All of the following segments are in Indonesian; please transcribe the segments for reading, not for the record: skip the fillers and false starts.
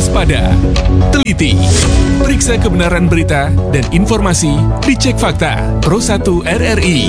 waspada, teliti, periksa kebenaran berita dan informasi, dicek fakta. Pro 1 RRI.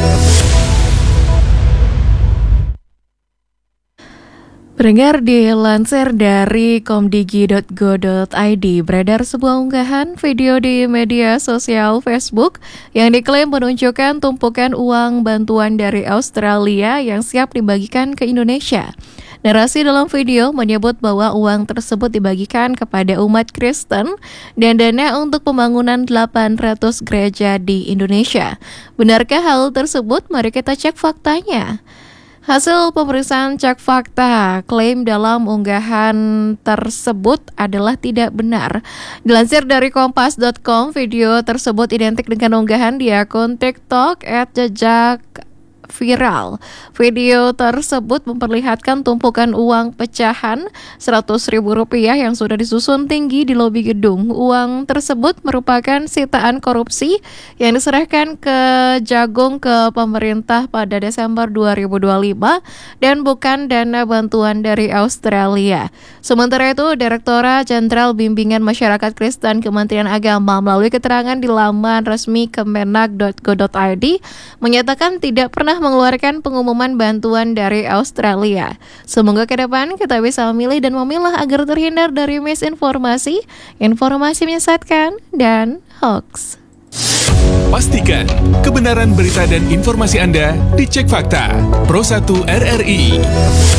Pendengar, dilansir dari komdigi.go.id, beredar sebuah unggahan video di media sosial Facebook yang diklaim menunjukkan tumpukan uang bantuan dari Australia yang siap dibagikan ke Indonesia. Narasi dalam video menyebut bahwa uang tersebut dibagikan kepada umat Kristen dan dana untuk pembangunan 800 gereja di Indonesia. Benarkah hal tersebut? Mari kita cek faktanya. Hasil pemeriksaan cek fakta, klaim dalam unggahan tersebut adalah tidak benar. Dilansir dari kompas.com, video tersebut identik dengan unggahan di akun TikTok @jejak_viral. Video tersebut memperlihatkan tumpukan uang pecahan Rp100.000 yang sudah disusun tinggi di lobi gedung. Uang tersebut merupakan sitaan korupsi yang diserahkan ke Jagung ke pemerintah pada Desember 2025 dan bukan dana bantuan dari Australia. Sementara itu, Direktorat Jenderal Bimbingan Masyarakat Kristen Kementerian Agama melalui keterangan di laman resmi kemenag.go.id menyatakan tidak pernah mengeluarkan pengumuman bantuan dari Australia. Semoga ke depan kita bisa memilih dan memilah agar terhindar dari misinformasi, informasi menyesatkan, dan hoax. Pastikan kebenaran berita dan informasi Anda dicek fakta. Pro 1 RRI.